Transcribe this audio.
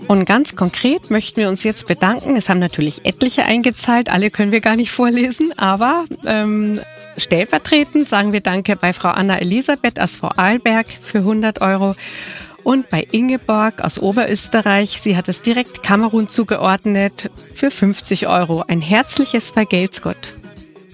Und ganz konkret möchten wir uns jetzt bedanken. Es haben natürlich etliche eingezahlt, alle können wir gar nicht vorlesen, aber stellvertretend sagen wir Danke bei Frau Anna Elisabeth aus Vorarlberg für 100 € und bei Ingeborg aus Oberösterreich, sie hat es direkt Kamerun zugeordnet, für 50 €. Ein herzliches Vergelt's Gott.